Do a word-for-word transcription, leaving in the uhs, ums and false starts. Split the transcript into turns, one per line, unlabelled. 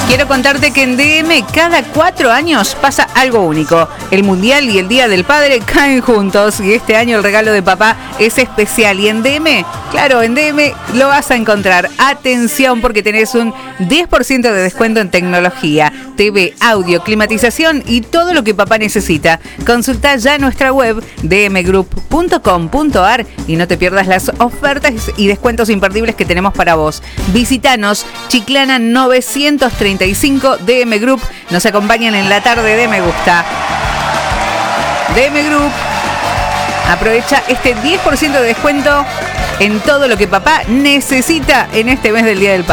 Quiero contarte que en D M cada cuatro años pasa algo único. El Mundial y el Día del Padre caen juntos y este año el regalo de papá es especial. Y en D M, claro, en D M lo vas a encontrar. Atención, porque tenés un diez por ciento de descuento en tecnología, T V, audio, climatización y todo lo que papá necesita. Consulta ya nuestra web d m group punto com punto a r y no te pierdas las ofertas y descuentos imperdibles que tenemos para vos. Visítanos, Chiclana novecientos treinta y cinco, D M Group. Nos acompañan en la tarde de Me Gusta. D M Group aprovecha este diez por ciento de descuento en todo lo que papá necesita en este mes del Día del Padre.